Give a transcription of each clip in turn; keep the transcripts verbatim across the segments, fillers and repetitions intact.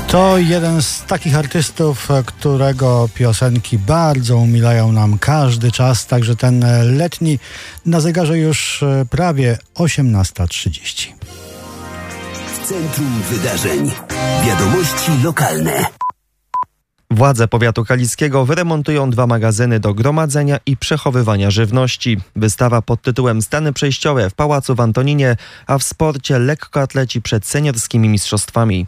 To jeden z takich artystów, którego piosenki bardzo umilają nam każdy czas, także ten letni. Na zegarze już prawie osiemnasta trzydzieści. W centrum wydarzeń. Wiadomości lokalne. Władze powiatu kaliskiego wyremontują dwa magazyny do gromadzenia i przechowywania żywności. Wystawa pod tytułem Stany przejściowe w Pałacu w Antoninie, a w sporcie lekkoatleci przed seniorskimi mistrzostwami.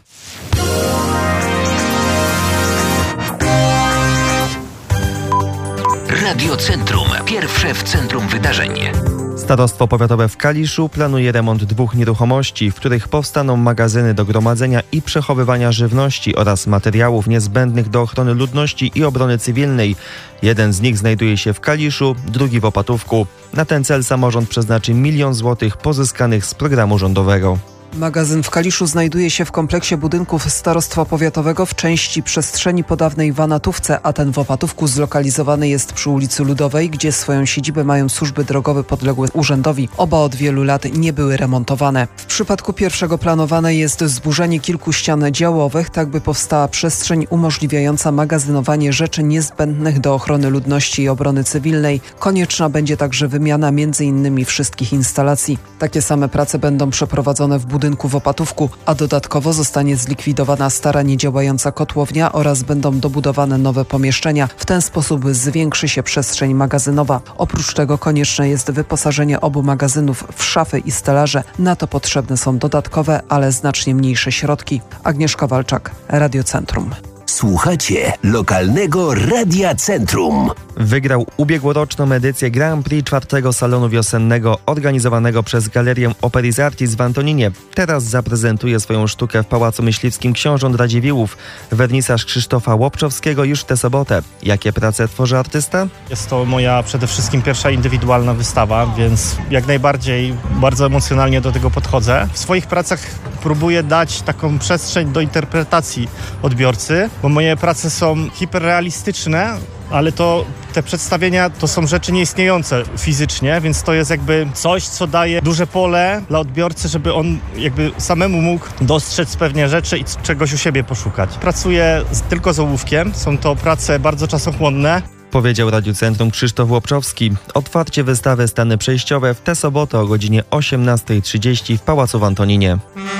Radio Centrum. Pierwsze w centrum wydarzeń. Starostwo powiatowe w Kaliszu planuje remont dwóch nieruchomości, w których powstaną magazyny do gromadzenia i przechowywania żywności oraz materiałów niezbędnych do ochrony ludności i obrony cywilnej. Jeden z nich znajduje się w Kaliszu, drugi w Opatówku. Na ten cel samorząd przeznaczy milion złotych pozyskanych z programu rządowego. Magazyn w Kaliszu znajduje się w kompleksie budynków Starostwa Powiatowego w części przestrzeni po dawnej Wanatówce, a ten w Opatówku zlokalizowany jest przy ulicy Ludowej, gdzie swoją siedzibę mają służby drogowe podległe urzędowi. Oba od wielu lat nie były remontowane. W przypadku pierwszego planowane jest zburzenie kilku ścian działowych, tak by powstała przestrzeń umożliwiająca magazynowanie rzeczy niezbędnych do ochrony ludności i obrony cywilnej. Konieczna będzie także wymiana między innymi wszystkich instalacji. Takie same prace będą przeprowadzone w budynku budynku w Opatówku, a dodatkowo zostanie zlikwidowana stara niedziałająca kotłownia oraz będą dobudowane nowe pomieszczenia. W ten sposób zwiększy się przestrzeń magazynowa. Oprócz tego konieczne jest wyposażenie obu magazynów w szafy i stelaże. Na to potrzebne są dodatkowe, ale znacznie mniejsze środki. Agnieszka Walczak, Radio Centrum. Słuchacie lokalnego Radia Centrum. Wygrał ubiegłoroczną edycję Grand Prix czwartego salonu wiosennego organizowanego przez Galerię Operis Artis w Antoninie. Teraz zaprezentuje swoją sztukę w Pałacu Myśliwskim Książąt Radziwiłłów. Wernisaż Krzysztofa Łopczowskiego już w tę sobotę. Jakie prace tworzy artysta? Jest to moja przede wszystkim pierwsza indywidualna wystawa, więc jak najbardziej bardzo emocjonalnie do tego podchodzę. W swoich pracach próbuję dać taką przestrzeń do interpretacji odbiorcy, bo moje prace są hiperrealistyczne, ale to te przedstawienia to są rzeczy nieistniejące fizycznie, więc to jest jakby coś, co daje duże pole dla odbiorcy, żeby on jakby samemu mógł dostrzec pewnie rzeczy i czegoś u siebie poszukać. Pracuję z, tylko z ołówkiem, są to prace bardzo czasochłonne. Powiedział Radiu Centrum Krzysztof Łopczowski. Otwarcie wystawy Stany przejściowe w tę sobotę o godzinie osiemnasta trzydzieści w Pałacu w Antoninie.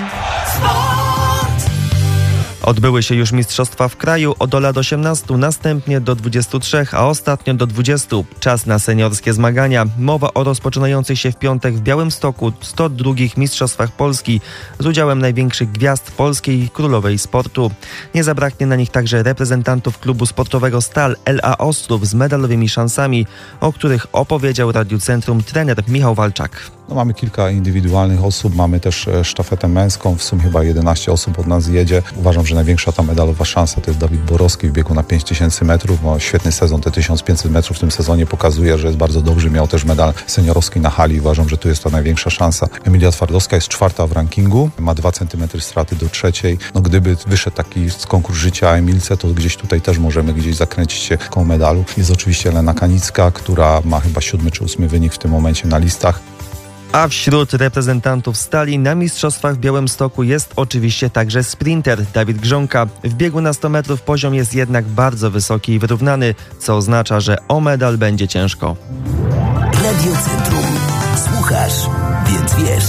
Odbyły się już mistrzostwa w kraju od lat osiemnastu, następnie do dwudziestu trzech, a ostatnio do dwudziestu. Czas na seniorskie zmagania. Mowa o rozpoczynających się w piątek w Białymstoku sto drugich mistrzostwach Polski z udziałem największych gwiazd polskiej królowej sportu. Nie zabraknie na nich także reprezentantów klubu sportowego Stal L A Ostrów z medalowymi szansami, o których opowiedział Radiu Centrum trener Michał Walczak. No, mamy kilka indywidualnych osób, mamy też sztafetę męską, w sumie chyba jedenaście osób od nas jedzie. Uważam, że największa ta medalowa szansa to jest Dawid Borowski w biegu na pięć tysięcy metrów. Ma świetny sezon, te tysiąc pięćset metrów w tym sezonie pokazuje, że jest bardzo dobry. Miał też medal seniorowski na hali. Uważam, że tu jest ta największa szansa. Emilia Twardowska jest czwarta w rankingu, ma dwa centymetry straty do trzeciej. No, gdyby wyszedł taki z konkurs życia Emilce, to gdzieś tutaj też możemy gdzieś zakręcić się koło medalu. Jest oczywiście Elena Kanicka, która ma chyba siódmy czy ósmy wynik w tym momencie na listach. A wśród reprezentantów Stali na mistrzostwach w Białymstoku jest oczywiście także sprinter Dawid Grząka. W biegu na sto metrów poziom jest jednak bardzo wysoki i wyrównany, co oznacza, że o medal będzie ciężko. Radio Centrum. Słuchasz, więc wiesz.